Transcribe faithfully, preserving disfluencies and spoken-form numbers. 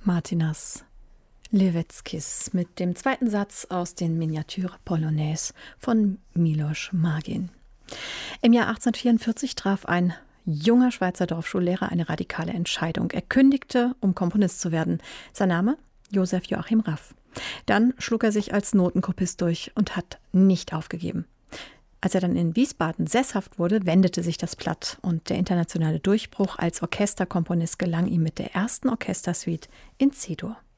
Martinas Leveckis mit dem zweiten Satz aus den Miniature Polonaise von Miloš Magin. Im Jahr achtzehnhundertvierundvierzig traf ein junger Schweizer Dorfschullehrer eine radikale Entscheidung. Er kündigte, um Komponist zu werden. Sein Name? Josef Joachim Raff. Dann schlug er sich als Notenkopist durch und hat nicht aufgegeben. Als er dann in Wiesbaden sesshaft wurde, wendete sich das Blatt und der internationale Durchbruch als Orchesterkomponist gelang ihm mit der ersten Orchestersuite in C-Dur.